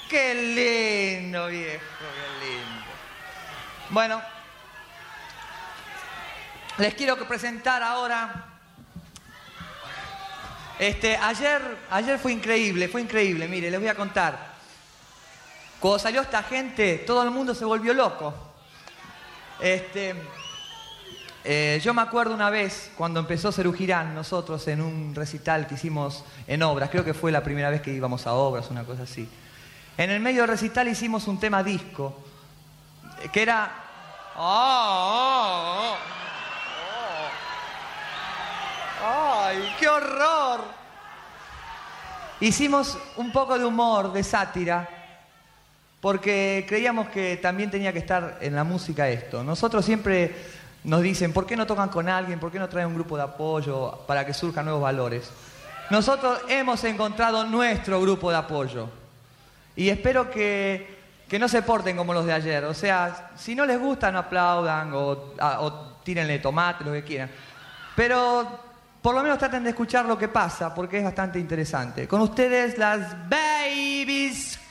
Qué lindo, viejo, qué lindo. Bueno, les quiero presentar ahora. Ayer fue increíble, mire, les voy a contar. Cuando salió esta gente, todo el mundo se volvió loco. Yo me acuerdo una vez, cuando empezó Serú Girán, nosotros en un recital que hicimos en Obras, creo que fue la primera vez que íbamos a Obras, una cosa así. En el medio del recital hicimos un tema disco, que era... ¡Ay, qué horror! Hicimos un poco de humor, de sátira, porque creíamos que también tenía que estar en la música esto. Nosotros siempre nos dicen, ¿por qué no tocan con alguien? ¿Por qué no traen un grupo de apoyo para que surjan nuevos valores? Nosotros hemos encontrado nuestro grupo de apoyo. Y espero que no se porten como los de ayer. O sea, si no les gusta, no aplaudan o tírenle tomate, lo que quieran. Pero por lo menos traten de escuchar lo que pasa, porque es bastante interesante. Con ustedes, las Babies